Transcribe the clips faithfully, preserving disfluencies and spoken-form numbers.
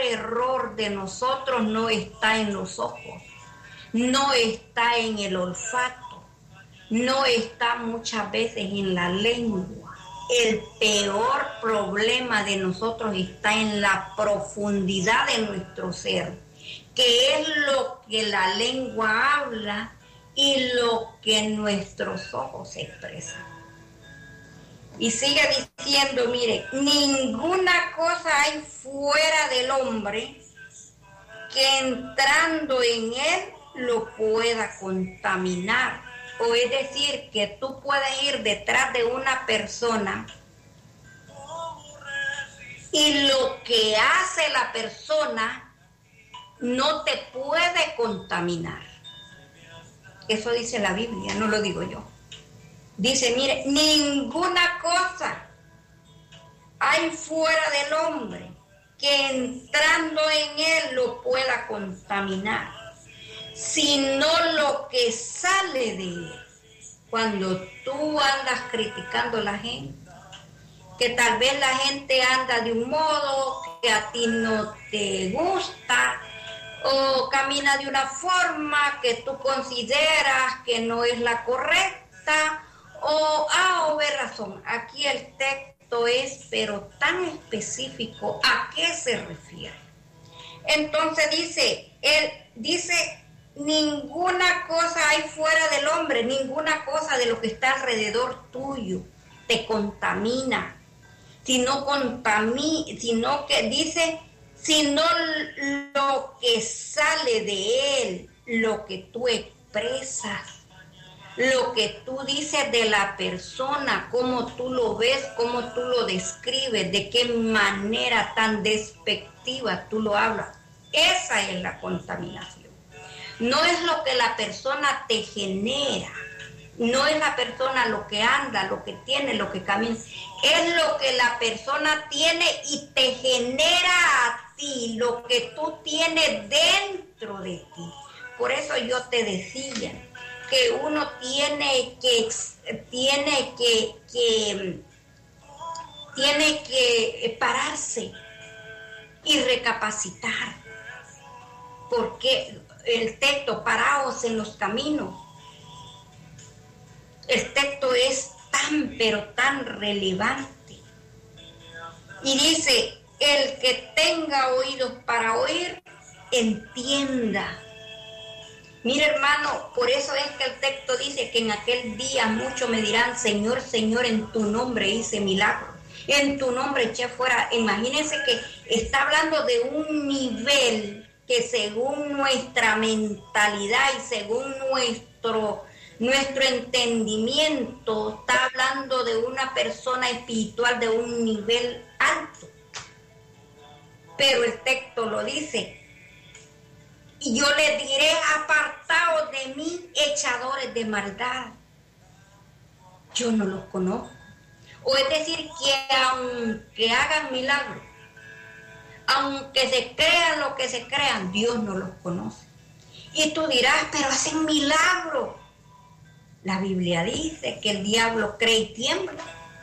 error de nosotros no está en los ojos, no está en el olfato, no está muchas veces en la lengua. El peor problema de nosotros está en la profundidad de nuestro ser, que es lo que la lengua habla y lo que nuestros ojos expresan. Y sigue diciendo, mire, ninguna cosa hay fuera del hombre que entrando en él lo pueda contaminar. O es decir, que tú puedes ir detrás de una persona y lo que hace la persona no te puede contaminar. Eso dice la Biblia, no lo digo yo. Dice, mire, ninguna cosa hay fuera del hombre que entrando en él lo pueda contaminar, sino lo que sale de él. Cuando tú andas criticando a la gente, que tal vez la gente anda de un modo que a ti no te gusta, o camina de una forma que tú consideras que no es la correcta, o A o B razón. Aquí el texto es pero tan específico a qué se refiere. Entonces dice, él dice, ninguna cosa hay fuera del hombre, ninguna cosa de lo que está alrededor tuyo te contamina, sino contamina, sino que dice, sino lo que sale de él, lo que tú expresas, lo que tú dices de la persona, cómo tú lo ves, cómo tú lo describes, de qué manera tan despectiva tú lo hablas. Esa es la contaminación. No es lo que la persona te genera, no es la persona lo que anda, lo que tiene, lo que camina, es lo que la persona tiene y te genera a ti, lo que tú tienes dentro de ti. Por eso yo te decía que uno tiene que, tiene que, que, tiene que pararse y recapacitar, porque el texto, paraos en los caminos, el texto es tan, pero tan relevante. Y dice, el que tenga oídos para oír, entienda. Mira, hermano, por eso es que el texto dice que en aquel día muchos me dirán, Señor, Señor, en tu nombre hice milagros, en tu nombre eché fuera. Imagínense que está hablando de un nivel que según nuestra mentalidad y según nuestro, nuestro entendimiento, está hablando de una persona espiritual de un nivel alto. Pero el texto lo dice, y yo les diré, apartaos de mí, echadores de maldad. Yo no los conozco. O es decir, que aunque hagan milagros, aunque se crean lo que se crean, Dios no los conoce. Y tú dirás, pero hacen milagros. La Biblia dice que el diablo cree y tiembla.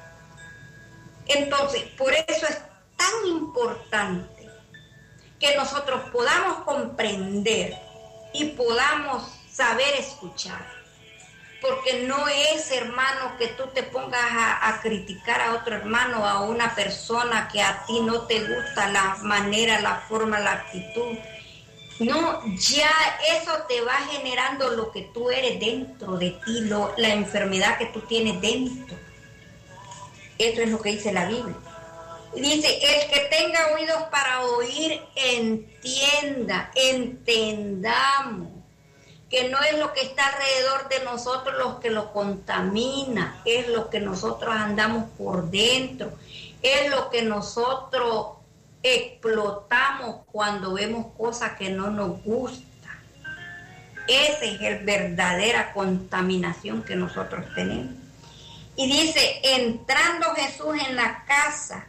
Entonces, por eso es tan importante que nosotros podamos comprender y podamos saber escuchar. Porque no es, hermano, que tú te pongas a, a criticar a otro hermano, a una persona que a ti no te gusta la manera, la forma, la actitud. No, ya eso te va generando lo que tú eres dentro de ti, lo, la enfermedad que tú tienes dentro. Esto es lo que dice la Biblia. Dice, el que tenga oídos para oír, entienda, entendamos. Que no es lo que está alrededor de nosotros lo que lo contamina, es lo que nosotros andamos por dentro, es lo que nosotros explotamos cuando vemos cosas que no nos gustan. Esa es la verdadera contaminación que nosotros tenemos. Y dice, entrando Jesús en la casa,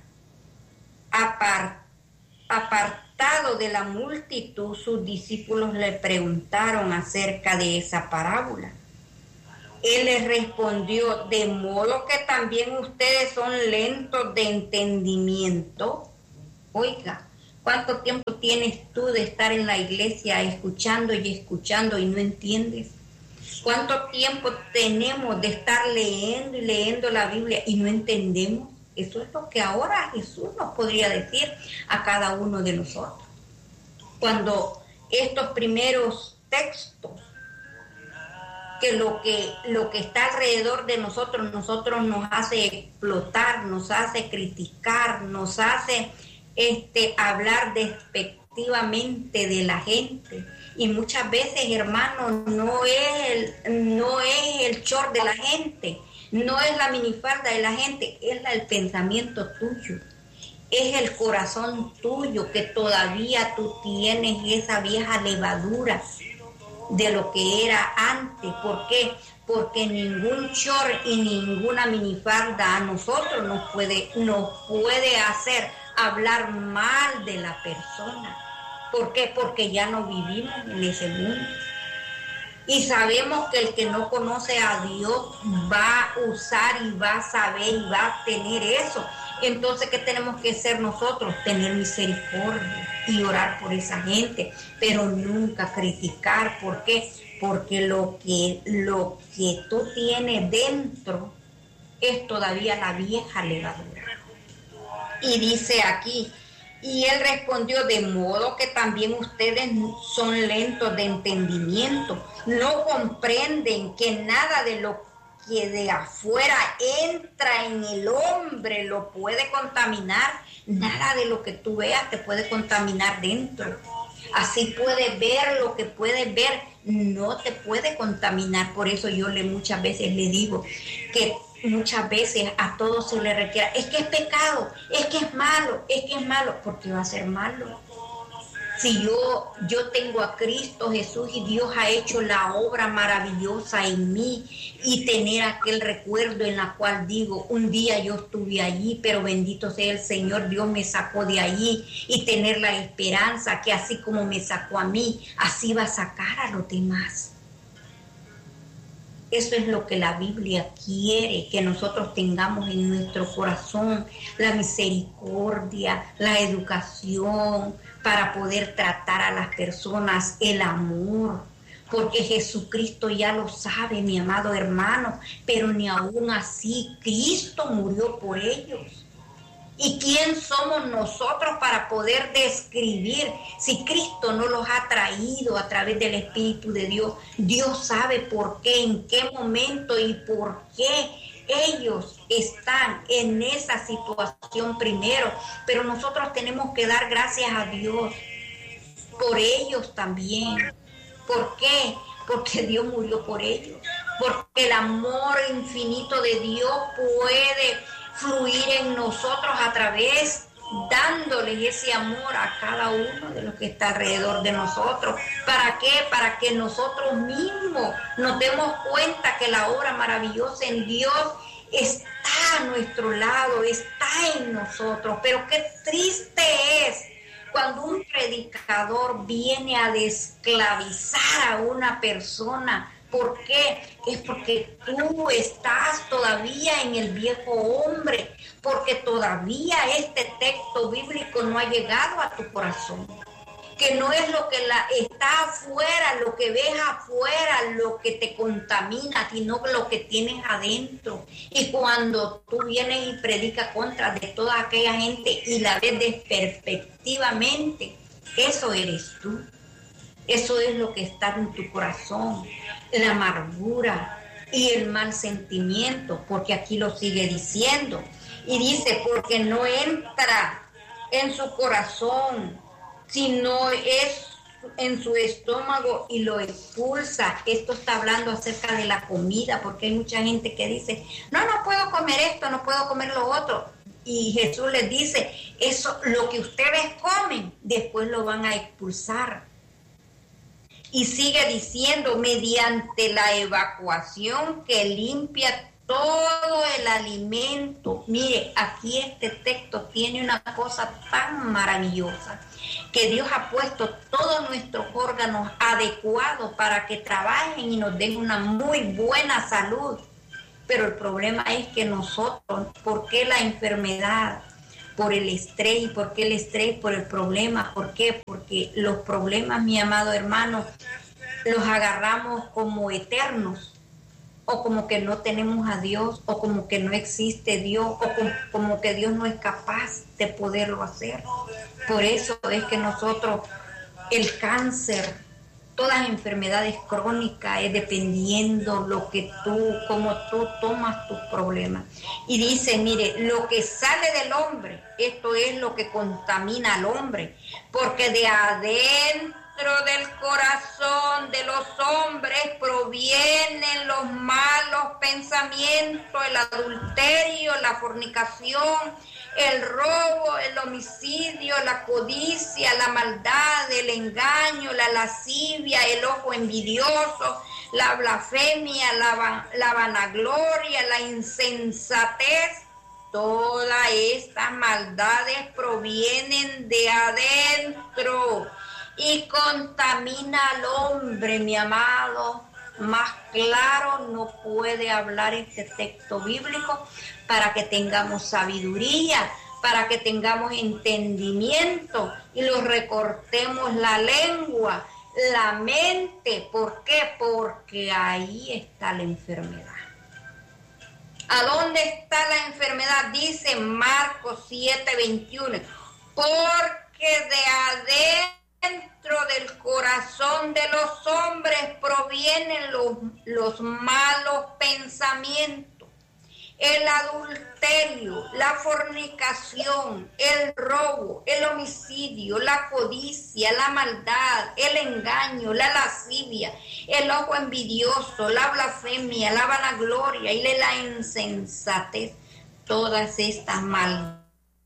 apart, apartado de la multitud, sus discípulos le preguntaron acerca de esa parábola. Él les respondió, de modo que también ustedes son lentos de entendimiento. Oiga, ¿cuánto tiempo tienes tú de estar en la iglesia escuchando y escuchando y no entiendes? ¿Cuánto tiempo tenemos de estar leyendo y leyendo la Biblia y no entendemos? Eso es lo que ahora Jesús nos podría decir a cada uno de nosotros. Cuando estos primeros textos, que lo que, lo que está alrededor de nosotros, nosotros nos hace explotar, nos hace criticar, nos hace este, hablar despectivamente de la gente. Y muchas veces, hermano, no es el, no es el short de la gente, no es la minifalda de la gente, es la, el pensamiento tuyo, es el corazón tuyo, que todavía tú tienes esa vieja levadura de lo que era antes. ¿Por qué? Porque ningún short y ninguna minifalda a nosotros nos puede, nos puede hacer hablar mal de la persona. ¿Por qué? Porque ya no vivimos en ese mundo. Y sabemos que el que no conoce a Dios va a usar y va a saber y va a tener eso. Entonces, ¿qué tenemos que hacer nosotros? Tener misericordia y orar por esa gente, pero nunca criticar. ¿Por qué? Porque lo que, lo que tú tienes dentro es todavía la vieja levadura. Y dice aquí, y él respondió: de modo que también ustedes son lentos de entendimiento, no comprenden que nada de lo que de afuera entra en el hombre lo puede contaminar. Nada de lo que tú veas te puede contaminar dentro. Así puedes ver lo que puedes ver, no te puede contaminar. Por eso yo le muchas veces le digo que muchas veces a todos se le requiere, es que es pecado, es que es malo, es que es malo, porque va a ser malo. Si yo, yo tengo a Cristo Jesús y Dios ha hecho la obra maravillosa en mí, y tener aquel recuerdo en la cual digo, un día yo estuve allí, pero bendito sea el Señor, Dios me sacó de allí, y tener la esperanza que así como me sacó a mí, así va a sacar a los demás. Eso es lo que la Biblia quiere, que nosotros tengamos en nuestro corazón, la misericordia, la educación, para poder tratar a las personas, el amor, porque Jesucristo ya lo sabe, mi amado hermano, pero ni aún así Cristo murió por ellos. ¿Y quién somos nosotros para poder describir si Cristo no los ha traído a través del Espíritu de Dios? Dios sabe por qué, en qué momento y por qué ellos están en esa situación primero, pero nosotros tenemos que dar gracias a Dios por ellos también. ¿Por qué? Porque Dios murió por ellos, porque el amor infinito de Dios puede fluir en nosotros a través, dándoles ese amor a cada uno de los que está alrededor de nosotros. ¿Para qué? Para que nosotros mismos nos demos cuenta que la obra maravillosa en Dios está a nuestro lado, está en nosotros. Pero qué triste es cuando un predicador viene a desclavizar a una persona. ¿Por qué? Es porque tú estás todavía en el viejo hombre, porque todavía este texto bíblico no ha llegado a tu corazón. Que no es lo que la, está afuera, lo que ves afuera, lo que te contamina, sino lo que tienes adentro. Y cuando tú vienes y predicas contra de toda aquella gente y la ves desperspectivamente, eso eres tú. Eso es lo que está en tu corazón, la amargura y el mal sentimiento, porque aquí lo sigue diciendo. Y dice, porque no entra en su corazón, sino es en su estómago y lo expulsa. Esto está hablando acerca de la comida, porque hay mucha gente que dice, no, no puedo comer esto, no puedo comer lo otro. Y Jesús les dice, eso, lo que ustedes comen, después lo van a expulsar. Y sigue diciendo, mediante la evacuación que limpia todo el alimento. Mire, aquí este texto tiene una cosa tan maravillosa, que Dios ha puesto todos nuestros órganos adecuados para que trabajen y nos den una muy buena salud. Pero el problema es que nosotros, ¿por qué la enfermedad? por el estrés. ¿Y por qué el estrés? Por el problema. ¿Por qué? Porque los problemas, mi amado hermano, los agarramos como eternos, o como que no tenemos a Dios, o como que no existe Dios, o como, como que Dios no es capaz de poderlo hacer. Por eso es que nosotros, el cáncer, todas las enfermedades crónicas, es dependiendo lo que tú, como tú tomas tus problemas. Y dice, mire, lo que sale del hombre, esto es lo que contamina al hombre, porque de adentro del corazón de los hombres provienen los malos pensamientos, el adulterio, la fornicación, el robo, el homicidio, la codicia, la maldad, el engaño, la lascivia, el ojo envidioso, la blasfemia, la, la vanagloria, la insensatez. Todas estas maldades provienen de adentro y contamina al hombre, mi amado. Más claro no puede hablar este texto bíblico para que tengamos sabiduría, para que tengamos entendimiento y lo recortemos la lengua, la mente. ¿Por qué? Porque ahí está la enfermedad. ¿A dónde está la enfermedad? Dice Marcos siete veintiuno. Porque de adentro del corazón de los hombres provienen los, los malos pensamientos, el adulterio, la fornicación, el robo, el homicidio, la codicia, la maldad, el engaño, la lascivia, el ojo envidioso, la blasfemia, la vanagloria y la insensatez. Todas estas maldades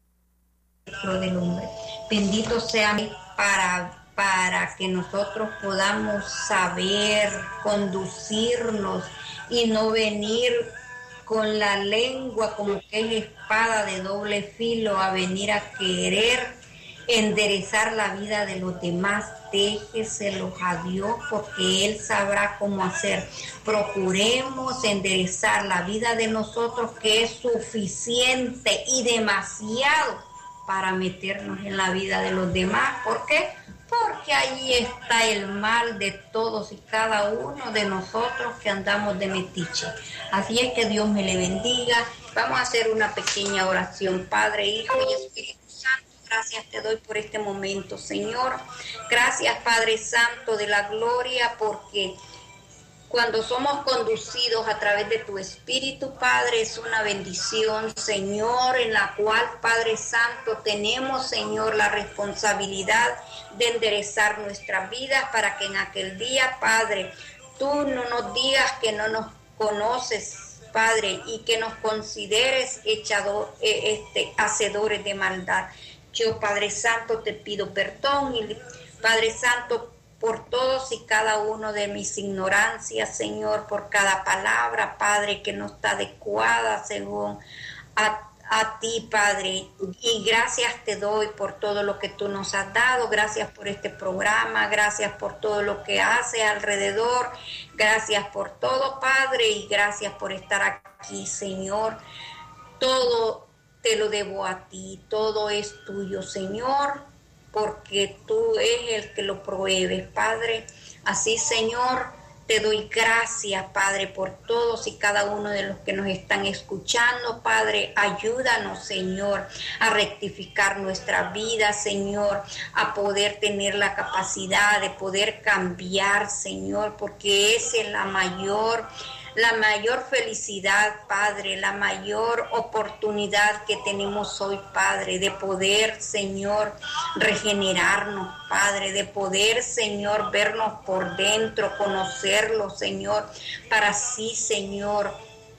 del hombre. Bendito sea para, para que nosotros podamos saber conducirnos y no venir con la lengua como que es espada de doble filo a venir a querer enderezar la vida de los demás. Déjeselos a Dios porque Él sabrá cómo hacer. Procuremos enderezar la vida de nosotros, que es suficiente y demasiado para meternos en la vida de los demás. ¿Por qué? Porque allí está el mal de todos y cada uno de nosotros que andamos de metiche. Así es que Dios me le bendiga. Vamos a hacer una pequeña oración. Padre, Hijo y Espíritu Santo, gracias te doy por este momento, Señor. Gracias, Padre Santo de la gloria, porque cuando somos conducidos a través de tu Espíritu, Padre, es una bendición, Señor, en la cual, Padre Santo, tenemos, Señor, la responsabilidad de enderezar nuestras vidas para que en aquel día, Padre, tú no nos digas que no nos conoces, Padre, y que nos consideres echador, eh, este, hacedores de maldad. Yo, Padre Santo, te pido perdón y, Padre Santo, por todos y cada uno de mis ignorancias, Señor, por cada palabra, Padre, que no está adecuada según a, a ti, Padre. Y gracias te doy por todo lo que tú nos has dado. Gracias por este programa, gracias por todo lo que hace alrededor. Gracias por todo, Padre, y gracias por estar aquí, Señor. Todo te lo debo a ti, todo es tuyo, Señor, porque tú eres el que lo prohíbes, Padre. Así, Señor, te doy gracias, Padre, por todos y cada uno de los que nos están escuchando, Padre. Ayúdanos, Señor, a rectificar nuestra vida, Señor, a poder tener la capacidad de poder cambiar, Señor, porque esa es la mayor la mayor felicidad, Padre, la mayor oportunidad que tenemos hoy, Padre, de poder, Señor, regenerarnos, Padre, de poder, Señor, vernos por dentro, conocerlo, Señor, para así, Señor,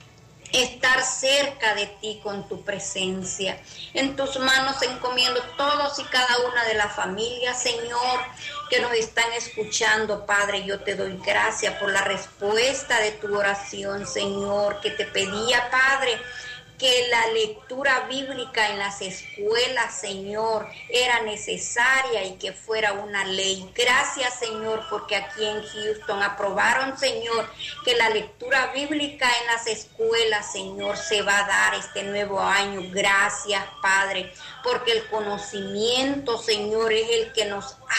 estar cerca de ti con tu presencia. En tus manos encomiendo todos y cada una de las familias, Señor, que nos están escuchando, Padre. Yo te doy gracias por la respuesta de tu oración, Señor, que te pedía, Padre, que la lectura bíblica en las escuelas, Señor, era necesaria y que fuera una ley. Gracias, Señor, porque aquí en Houston aprobaron, Señor, que la lectura bíblica en las escuelas, Señor, se va a dar este nuevo año. Gracias, Padre, porque el conocimiento, Señor, es el que nos